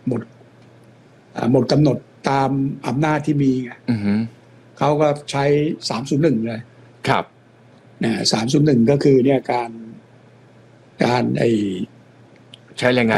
หมดหมดกำหนดตามอำนาจที่มีไงเขาก็ใช้301เลยครับ 301ก็คือเนี่ยการใช้แรงงาน